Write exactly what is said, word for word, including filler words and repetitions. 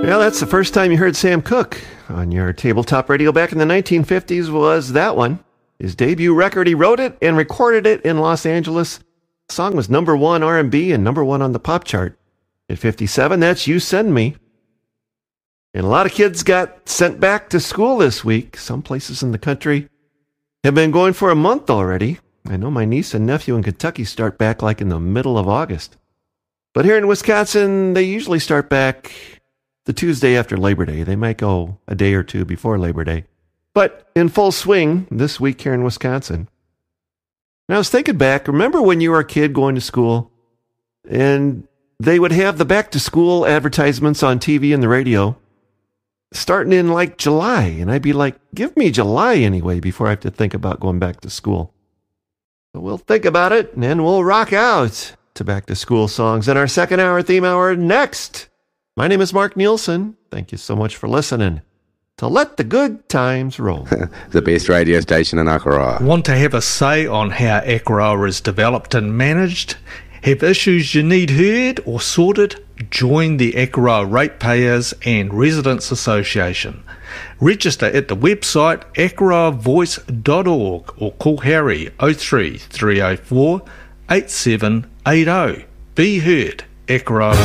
Well, that's the first time you heard Sam Cooke on your tabletop radio back in the nineteen fifties was that one. His debut record, he wrote it and recorded it in Los Angeles. The song was number one R and B and number one on the pop chart. At fifty-seven, that's You Send Me. And a lot of kids got sent back to school this week. Some places in the country have been going for a month already. I know my niece and nephew in Kentucky start back like in the middle of August. But here in Wisconsin, they usually start back the Tuesday after Labor Day. They might go a day or two before Labor Day. But in full swing this week here in Wisconsin. And I was thinking back, remember when you were a kid going to school and they would have the back to school advertisements on T V and the radio starting in like July. And I'd be like, give me July anyway before I have to think about going back to school. So we'll think about it and then we'll rock out to back to school songs in our second hour theme hour next. My name is Mark Nielsen. Thank you so much for listening to Let the Good Times Roll. The best radio station in Akaroa. Want to have a say on how Akaroa is developed and managed? Have issues you need heard or sorted? Join the Akaroa Ratepayers and Residents Association. Register at the website akaroa voice dot org or call Harry oh three, three oh four, eight seven eight oh. Be heard, Akaroa.